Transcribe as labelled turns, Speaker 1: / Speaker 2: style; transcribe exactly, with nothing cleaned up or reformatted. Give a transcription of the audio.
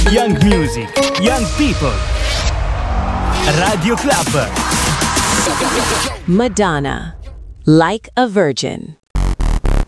Speaker 1: Young music, young people. Radio Club.
Speaker 2: Madonna, Like a Virgin.